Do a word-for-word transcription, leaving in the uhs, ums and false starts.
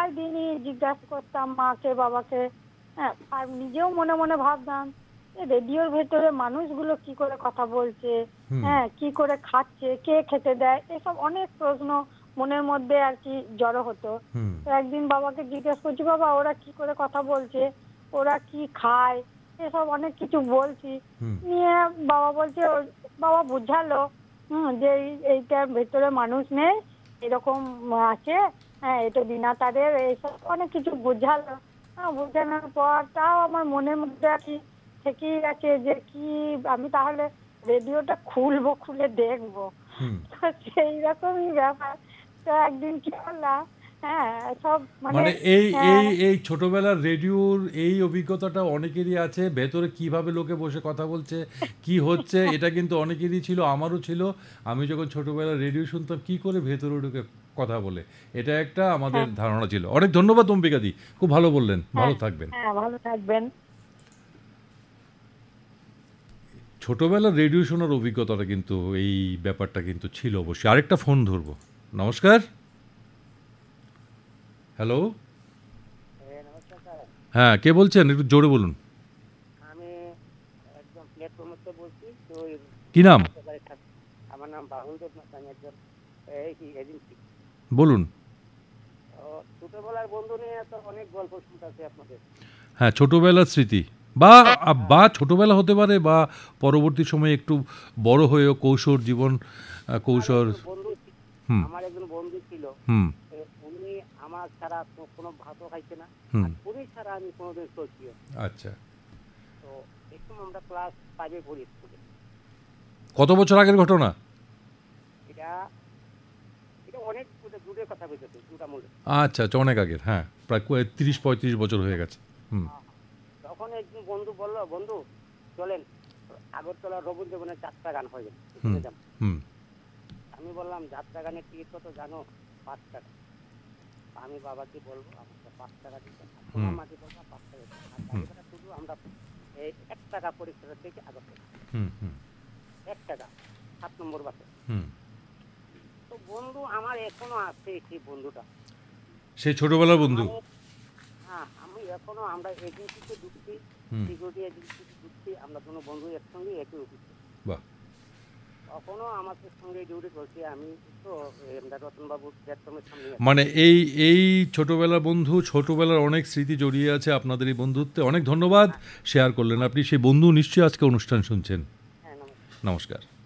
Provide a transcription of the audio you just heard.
প্রায় দিনই জিজ্ঞাসা করতাম মাকে বাবাকে, হ্যাঁ, আর নিজেও মনে মনে ভাবতাম রেডিওর ভেতরে মানুষগুলো কি করে কথা বলছে, হ্যাঁ, কি করে খাচ্ছে, কে খেতে দেয়, এসব অনেক প্রশ্ন মনের মধ্যে আর কি জড়ো হতো। তো একদিন বাবাকে জিজ্ঞেস করছি, বাবা ওরা কি করে কথা বলছে, ওরা কি খায়, এসব অনেক কিছু বলছি। নিয়ে বাবা বলছে, বাবা বুঝালো হুম যে এইটার ভেতরে মানুষ নেই, এরকম আছে, হ্যাঁ, এটা বিনা তারের, এইসব অনেক কিছু বুঝালো। হ্যাঁ, বোঝানোর পর তাও আমার মনের মধ্যে আর কি থেকেই আছে যে কি আমি তাহলে রেডিওটা খুলবো, খুলে দেখবো। তো সেই রকমই ব্যাপার। তো একদিন কি করলাম, হ্যাঁ, সব মানে এই এই এই ছোটবেলার রেডিওর এই অভিজ্ঞতাটা অনেকেরই আছে, ভেতরে কিভাবে লোকে বসে কথা বলছে, কি হচ্ছে, এটা কিন্তু অনেকেরই ছিল, আমারও ছিল। আমি যখন ছোটবেলার রেডিও শুনতাম কি করে ভেতরে ঢুকে কথা বলে, এটা একটা আমাদের ধারণা ছিল। অনেক ধন্যবাদ অম্বিকাদি, খুব ভালো বললেন, ভালো থাকবেন। হ্যাঁ, ভালো থাকবেন। ছোটবেলার রেডিও শোনার অভিজ্ঞতাটা কিন্তু এই ব্যাপারটা কিন্তু ছিল অবশ্যই। আরেকটা ফোন ধরবো। নমস্কার। হ্যালো, হ্যাঁ, কে বলছেন? একটু জোরে বলুন। আমি একদম প্ল্যাটফর্ম থেকে বলছি। তো কি নাম? আমার নাম বাহুল দেবনাথ, আমি একজন এজেন্সি। বলুন। ছোটবেলার বন্ধু নিয়ে তো অনেক গল্প শুনতেছি আপনাদের। হ্যাঁ, ছোটবেলার স্মৃতি বা বা ছোটবেলা হতে পারে, বা পরবর্তী সময়ে একটু বড় হয়েও কৌশল জীবন কৌশল। হুম, আমার একজন বন্ধু ছিল, হুম, উনি আমার ছাড়া কোনো ভাতও খাইছে না, উনি ছাড়া আমি কোনোদিন চলছি। আচ্ছা, তো একটু আমরা ক্লাস ফাইভে পড়ি স্কুলে। কত বছর আগের ঘটনা এটা? এটা অনেক দূরের কথা বলতে, মোটামুটি। আচ্ছা, অনেক আগের, হ্যাঁ, প্রায় তিরিশ পঁয়ত্রিশ বছর হয়ে গেছে। হুম, তখন একজন বন্ধু বললো, বন্ধু চলেন আগরতলা রবীন্দ্রবনের যাত্রা গান হয়ে গেছে। আমি বললাম যাত্রা গানের টিকিট কত জানো? পাঁচ টাকা। আমি বাবাকে বলবো আমাকে পাঁচ টাকা দিতে, মামাকে বলবো পাঁচ টাকা দিতে, আর শুধু আমরা এই এক টাকা পরীক্ষা থেকে আগরতলা, এক টাকা, সাত নম্বর বাসে। তো বন্ধু আমার এখনো আছে সেই বন্ধুটা, সেই ছোটবেলার বন্ধু। হ্যাঁ, আমি এখনো, আমরা এজেন্সিতে ঢুকছি, সিকিউরিটি এজেন্সিতে ঢুকছি, আমরা কোনো বন্ধু একসঙ্গে একই অফিসে। বাহ। তখনও আমাদের সঙ্গে ডিউটি করছি। আমি তো রতনবাবুর প্ল্যাটফর্মের সামনে। মানে এই এই ছোটবেলার বন্ধু, ছোটবেলার অনেক স্মৃতি জড়িয়ে আছে আপনাদের এই বন্ধুত্বে। অনেক ধন্যবাদ, শেয়ার করলেন আপনি। সেই বন্ধু নিশ্চয়ই আজকে অনুষ্ঠান শুনছেন। হ্যাঁ, নমস্কার। নমস্কার।